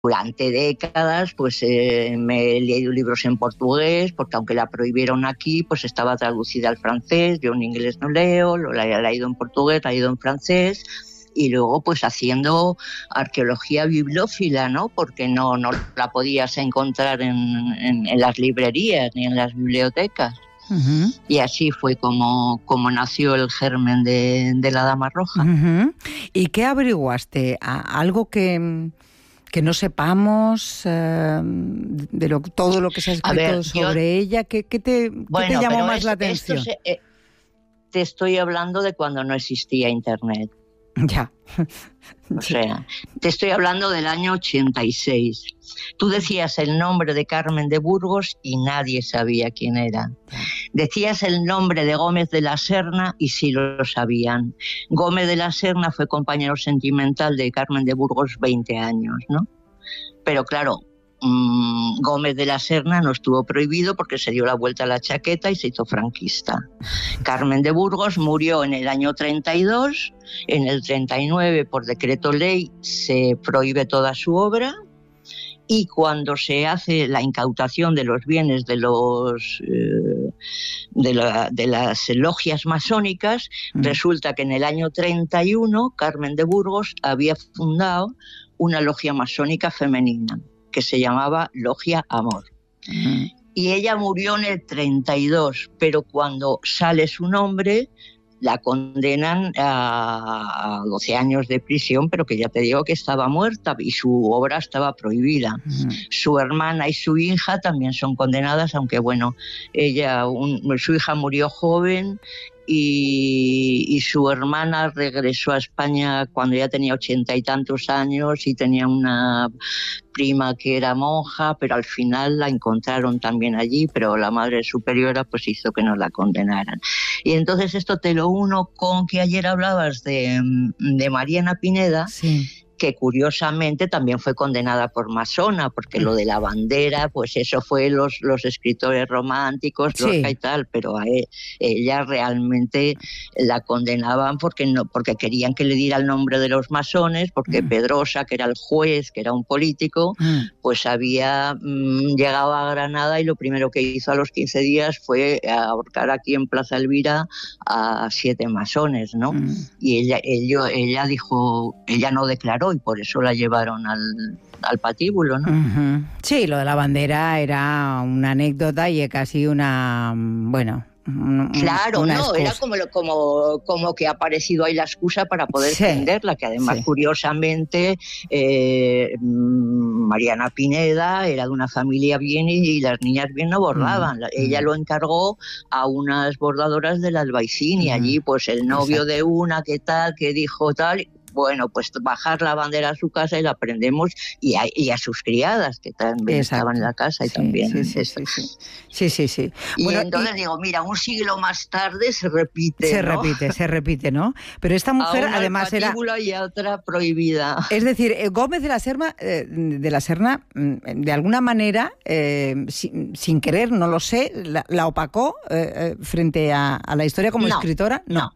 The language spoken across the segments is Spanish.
durante décadas pues me he leído libros en portugués, porque aunque la prohibieron aquí, pues estaba traducida al francés. Yo en inglés no leo, la he leído en portugués, la he leído en francés. Y luego pues haciendo arqueología bibliófila, ¿no? Porque no la podías encontrar en las librerías ni en las bibliotecas. Uh-huh. Y así fue como nació el germen de la Dama Roja. Uh-huh. ¿Y qué averiguaste? ¿Algo que no sepamos de todo lo que se ha escrito sobre ella? ¿Qué te llamó más la atención? Te estoy hablando de cuando no existía Internet. Ya. O sea, te estoy hablando del año 86. Tú decías el nombre de Carmen de Burgos y nadie sabía quién era. Decías el nombre de Gómez de la Serna y sí lo sabían. Gómez de la Serna fue compañero sentimental de Carmen de Burgos 20 años, ¿no? Pero claro, Gómez de la Serna no estuvo prohibido porque se dio la vuelta a la chaqueta y se hizo franquista. Carmen de Burgos murió en el año 32, en el 39 por decreto ley se prohíbe toda su obra, y cuando se hace la incautación de los bienes de las logias masónicas, resulta que en el año 31 Carmen de Burgos había fundado una logia masónica femenina que se llamaba Logia Amor. Uh-huh. Y ella murió en el 32, pero cuando sale su nombre la condenan a 12 años de prisión, pero que ya te digo que estaba muerta y su obra estaba prohibida. Uh-huh. Su hermana y su hija también son condenadas, aunque bueno, su hija murió joven y su hermana regresó a España cuando ya tenía 80 y tantos años y tenía una prima que era monja, pero al final la encontraron también allí, pero la Madre Superiora pues hizo que no la condenaran. Y entonces esto te lo uno con que ayer hablabas de Mariana Pineda, sí, que curiosamente también fue condenada por masona, porque lo de la bandera, pues eso fue los escritores románticos, sí, Lorca y tal, pero a ella realmente la condenaban porque querían que le diera el nombre de los masones, porque Pedrosa, que era el juez, que era un político, pues había llegado a Granada y lo primero que hizo a los 15 días fue ahorcar aquí en Plaza Elvira a 7 masones, ¿no? Y ella dijo, ella no declaró, y por eso la llevaron al patíbulo, ¿no? Uh-huh. Sí, lo de la bandera era una anécdota y casi una, bueno... Claro, no, era como que ha aparecido ahí la excusa para poder defenderla, que además, sí, curiosamente, Mariana Pineda era de una familia bien y las niñas bien no bordaban. Ella lo encargó a unas bordadoras del Albaicín y allí pues el novio de una que dijo tal... Bueno, pues bajar la bandera a su casa y la prendemos y a sus criadas que también estaban en la casa y sí, también. Sí. Y bueno, entonces digo, mira, un siglo más tarde se repite. Se repite, ¿no? Pero esta mujer además era... y a otra prohibida. Es decir, Gómez de la Serna, de alguna manera, sin querer, no lo sé, la opacó frente a la historia como escritora. No,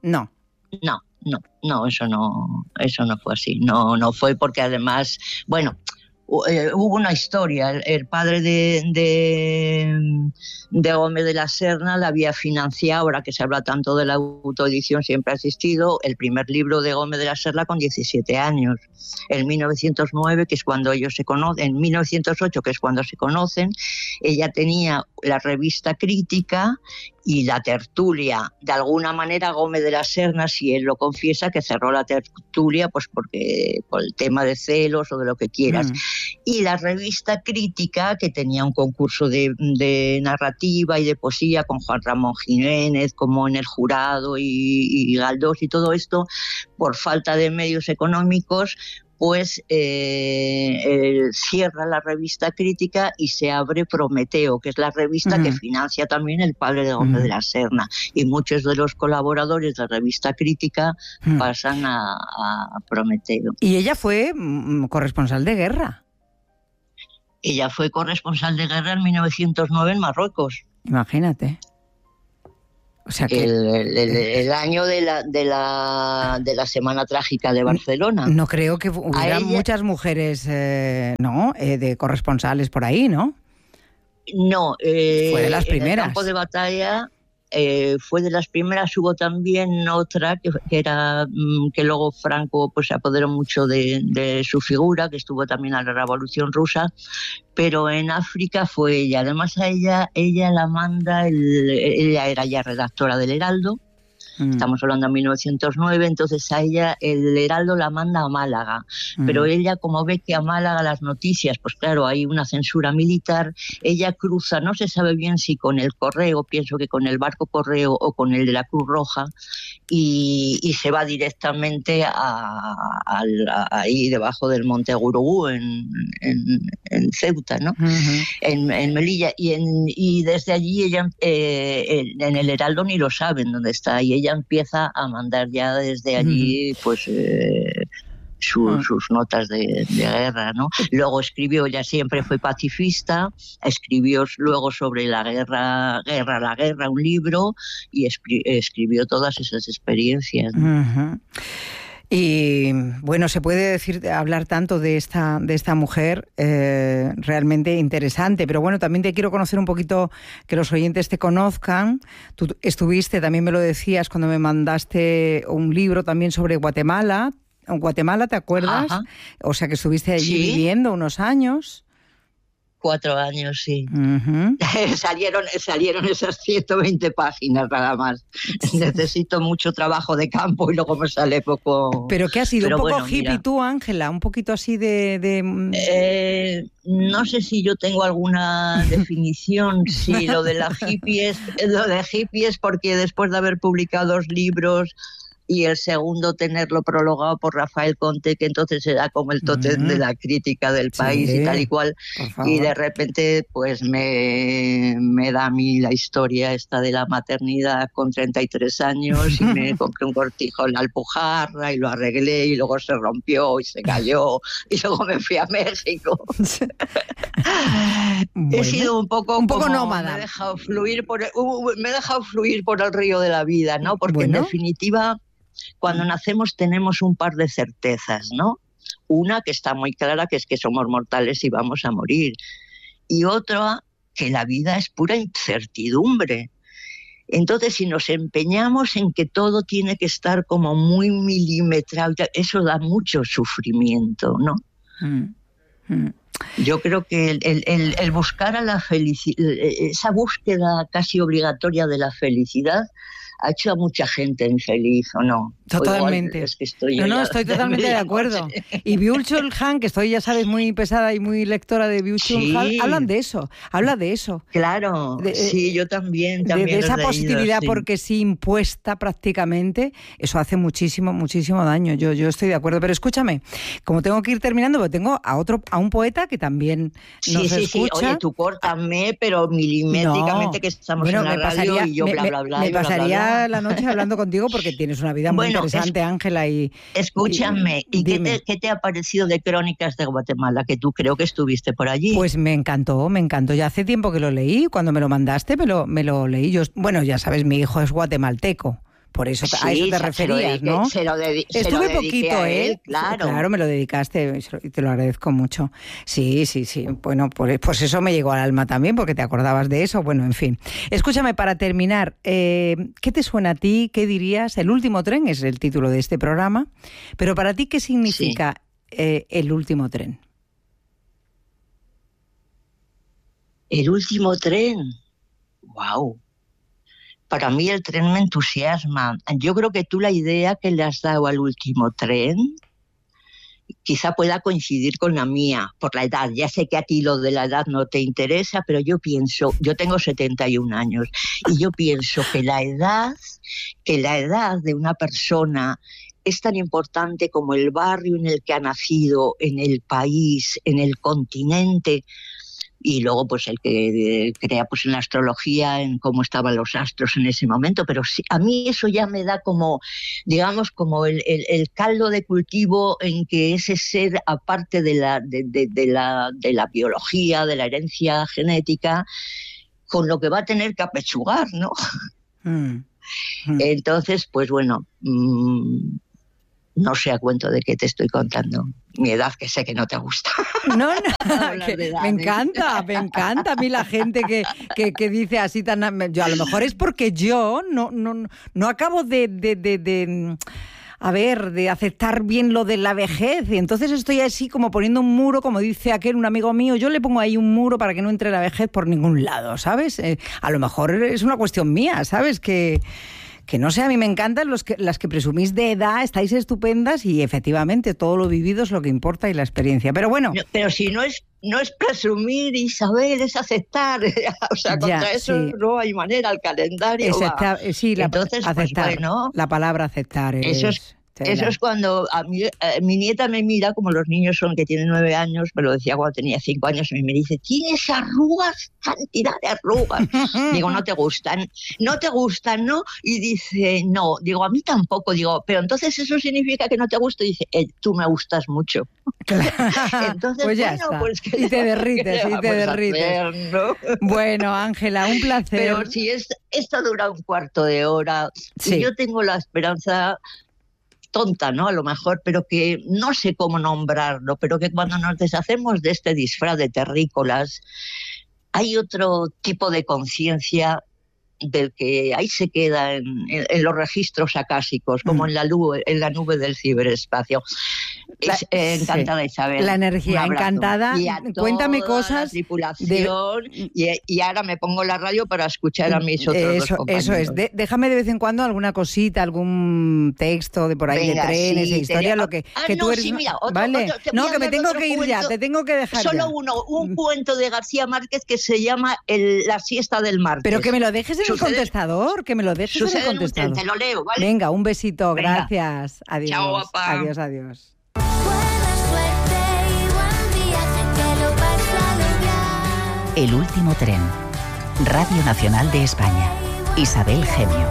eso no fue así. No fue porque además, bueno, hubo una historia. El padre de Gómez de la Serna la había financiado, ahora que se habla tanto de la autoedición, siempre ha existido, el primer libro de Gómez de la Serna con 17 años. En 1909, que es cuando ellos se conocen, en 1908, que es cuando se conocen, ella tenía la revista Crítica y la tertulia. De alguna manera Gómez de la Serna, si él lo confiesa, que cerró la tertulia pues porque por el tema de celos o de lo que quieras. Y la revista Crítica, que tenía un concurso de narrativa y de poesía con Juan Ramón Jiménez como en el jurado y Galdós y todo esto, por falta de medios económicos, pues cierra la revista Crítica y se abre Prometeo, que es la revista que financia también el padre de Gómez de la Serna. Y muchos de los colaboradores de la revista Crítica pasan a Prometeo. Y ella fue corresponsal de guerra. Ella fue corresponsal de guerra en 1909 en Marruecos. Imagínate. O sea que el año de la Semana Trágica de Barcelona. No creo que hubiera muchas mujeres, ¿no? De corresponsales por ahí, ¿no? No, fue de las primeras. En el campo de batalla fue de las primeras. Hubo también otra que era que luego Franco pues se apoderó mucho de su figura, que estuvo también a la Revolución Rusa, pero en África fue ella. Además a ella la manda, ella era ya redactora del Heraldo. Estamos hablando de 1909, entonces a ella el Heraldo la manda a Málaga, pero ella, como ve que a Málaga las noticias, pues claro, hay una censura militar, ella cruza, no se sabe bien si con el correo, pienso que con el barco correo o con el de la Cruz Roja, y se va directamente ahí debajo del Monte Gurugú, en Ceuta, ¿no? En Melilla, y desde allí ella, en el Heraldo ni lo saben dónde está, y ella empieza a mandar ya desde allí pues sus notas de guerra, ¿no? Luego escribió, ella siempre fue pacifista, escribió luego sobre la guerra, un libro, y escribió todas esas experiencias, ¿no? Y bueno, se puede hablar tanto de esta mujer, realmente interesante, pero bueno, también te quiero conocer un poquito, que los oyentes te conozcan. Tú estuviste, también me lo decías cuando me mandaste un libro también sobre Guatemala. ¿En Guatemala, te acuerdas? Ajá. O sea, que estuviste allí viviendo unos años. 4 años, sí. Salieron esas 120 páginas nada más. Necesito mucho trabajo de campo y luego me sale poco. ¿Pero qué ha sido? Pero ¿Un poco bueno, hippie mira, tú, Ángela? ¿Un poquito así no sé si yo tengo alguna definición, si lo de hippie es porque después de haber publicado 2 libros y el segundo tenerlo prologado por Rafael Conte, que entonces era como el tótem de la crítica del país y tal y cual, y de repente pues me da a mí la historia esta de la maternidad con 33 años y me compré un cortijo en la Alpujarra y lo arreglé y luego se rompió y se cayó y luego me fui a México. Bueno, he sido un poco nómada. Me he dejado fluir por el río de la vida, ¿no? Porque en definitiva, cuando nacemos tenemos un par de certezas, ¿no? Una que está muy clara, que es que somos mortales y vamos a morir. Y otra, que la vida es pura incertidumbre. Entonces, si nos empeñamos en que todo tiene que estar como muy milimetrado, eso da mucho sufrimiento, ¿no? Yo creo que el buscar a la felicidad, esa búsqueda casi obligatoria de la felicidad, ha hecho a mucha gente infeliz, ¿o no? Totalmente. Es que estoy estoy totalmente de acuerdo. Y Byung-Chul Han, que estoy, ya sabes, muy pesada y muy lectora de Byung-Chul Han, habla de eso. Claro, sí, yo también de esa positividad, porque sí, impuesta prácticamente, eso hace muchísimo, muchísimo daño. Yo estoy de acuerdo. Pero escúchame, como tengo que ir terminando, porque tengo a un poeta que también nos escucha. Sí, oye, tú córtame, pero milimétricamente, que estamos en la radio y yo bla. Me pasaría la noche hablando contigo porque tienes una vida muy interesante, Ángela. Escúchame, ¿y qué te ha parecido de Crónicas de Guatemala? Que tú creo que estuviste por allí. Pues me encantó. Ya hace tiempo que lo leí, cuando me lo mandaste me lo leí. Bueno, ya sabes, mi hijo es guatemalteco. Por eso, a eso te referías, ¿no? Estuve poquito, Claro, me lo dedicaste y te lo agradezco mucho. Sí. Bueno, pues eso me llegó al alma también, porque te acordabas de eso. Bueno, en fin. Escúchame, para terminar, ¿qué te suena a ti? ¿Qué dirías? El último tren es el título de este programa. Pero para ti, ¿qué significa el último tren? El último tren. ¡Wow! Para mí el tren me entusiasma. Yo creo que tú la idea que le has dado al último tren quizá pueda coincidir con la mía, por la edad. Ya sé que a ti lo de la edad no te interesa, pero yo tengo 71 años, y yo pienso que la edad de una persona es tan importante como el barrio en el que ha nacido, en el país, en el continente. Y luego pues el que crea pues en la astrología, en cómo estaban los astros en ese momento, pero sí, a mí eso ya me da como, digamos, como el caldo de cultivo en que ese ser, aparte de la biología, de la herencia genética, con lo que va a tener que apechugar, ¿no? Entonces, pues bueno, no sé a cuento de qué te estoy contando. Mi edad, que sé que no te gusta. No, me encanta a mí la gente que dice así tan... Yo, a lo mejor es porque yo no acabo de aceptar bien lo de la vejez. Y entonces estoy así como poniendo un muro, como dice un amigo mío, yo le pongo ahí un muro para que no entre la vejez por ningún lado, ¿sabes? A lo mejor es una cuestión mía, ¿sabes? Que no sé, a mí me encantan las que presumís de edad, estáis estupendas y efectivamente todo lo vivido es lo que importa y la experiencia. Pero bueno... Pero si no es presumir, Isabel, es aceptar. O sea, contra eso no hay manera, el calendario va. Sí, entonces, aceptar, pues bueno, la palabra aceptar Eso es cuando a mí, mi nieta me mira, como los niños son que tienen 9 años, me lo decía cuando tenía 5 años, y me dice, ¿tienes arrugas? Cantidad de arrugas. Digo, ¿no te gustan? ¿No te gustan, no? Y dice, no. Digo, a mí tampoco. Digo, pero entonces eso significa que no te gusto. Y dice, tú me gustas mucho. Claro. Entonces, pues ya está. Pues, y te derrites, hacer, ¿no? Bueno, Ángela, un placer. Pero si esto dura un cuarto de hora, y yo tengo la esperanza... tonta, ¿no? A lo mejor, pero que no sé cómo nombrarlo, pero que cuando nos deshacemos de este disfraz de terrícolas, hay otro tipo de conciencia del que ahí se queda en los registros acásicos, como en la nube del ciberespacio. Encantada, Isabel. La energía, encantada. Cuéntame cosas. La tripulación, y ahora me pongo la radio para escuchar a mis otros dos compañeros. Eso es. Déjame de vez en cuando alguna cosita, algún texto de por ahí, de trenes, de historia, lo que tú eres. Sí, mira, vale. No, que me tengo que ir ya, te tengo que dejar solo un cuento de García Márquez que se llama La siesta del martes. Pero que me lo dejes en el contestador, que me lo dejes en el contestador. Te lo leo, ¿vale? Venga, un besito, gracias. Adiós. Chao, guapa. Adiós. El último tren. Radio Nacional de España. Isabel Gemio.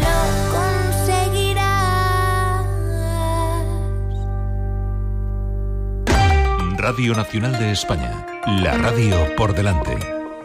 Radio Nacional de España. La radio por delante.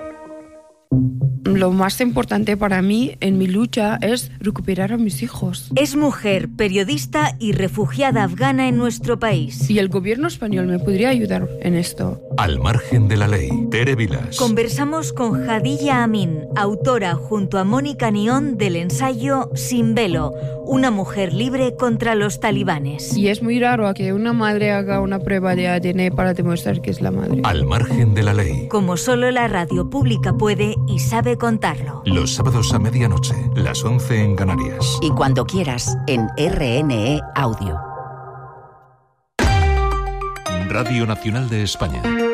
Lo más importante para mí en mi lucha es recuperar a mis hijos. Es mujer, periodista y refugiada afgana en nuestro país. Y el gobierno español me podría ayudar en esto. Al margen de la ley. Tere Vilas. Conversamos con Hadilla Amin, autora junto a Mónica Nión del ensayo Sin velo, una mujer libre contra los talibanes. Y es muy raro que una madre haga una prueba de ADN para demostrar que es la madre. Al margen de la ley. Como solo la radio pública puede y sabe contarlo. Los sábados a medianoche, las 11 en Canarias. Y cuando quieras, en RNE Audio. Radio Nacional de España.